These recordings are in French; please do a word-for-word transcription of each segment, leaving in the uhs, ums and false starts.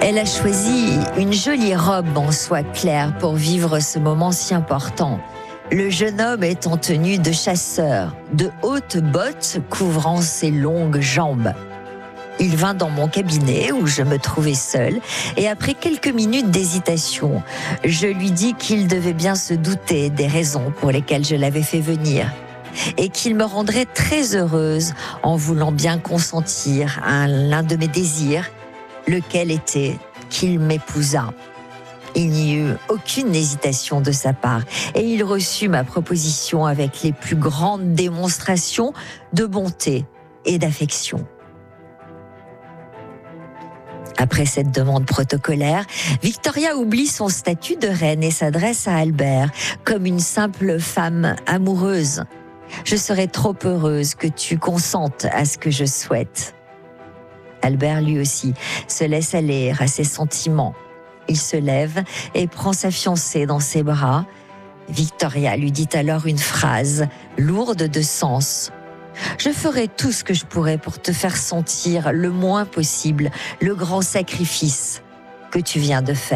Elle a choisi une jolie robe en soie claire pour vivre ce moment si important. Le jeune homme est en tenue de chasseur, de hautes bottes couvrant ses longues jambes. Il vint dans mon cabinet où je me trouvais seule et après quelques minutes d'hésitation, je lui dis qu'il devait bien se douter des raisons pour lesquelles je l'avais fait venir et qu'il me rendrait très heureuse en voulant bien consentir à l'un de mes désirs, lequel était qu'il m'épousât. Il n'y eut aucune hésitation de sa part et il reçut ma proposition avec les plus grandes démonstrations de bonté et d'affection. Après cette demande protocolaire, Victoria oublie son statut de reine et s'adresse à Albert comme une simple femme amoureuse. « Je serai trop heureuse que tu consentes à ce que je souhaite. » Albert, lui aussi, se laisse aller à ses sentiments. Il se lève et prend sa fiancée dans ses bras. Victoria lui dit alors une phrase lourde de sens. « Je ferai tout ce que je pourrai pour te faire sentir le moins possible le grand sacrifice que tu viens de faire. »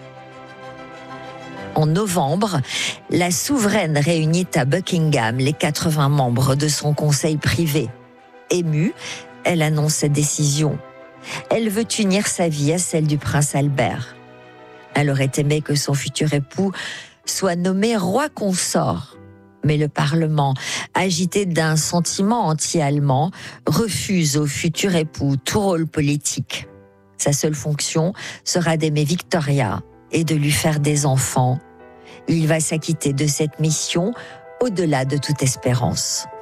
En novembre, la souveraine réunit à Buckingham les quatre-vingts membres de son conseil privé. Émue, elle annonce sa décision. Elle veut unir sa vie à celle du prince Albert. Elle aurait aimé que son futur époux soit nommé roi consort. Mais le Parlement, agité d'un sentiment anti-allemand, refuse au futur époux tout rôle politique. Sa seule fonction sera d'aimer Victoria et de lui faire des enfants. Il va s'acquitter de cette mission au-delà de toute espérance.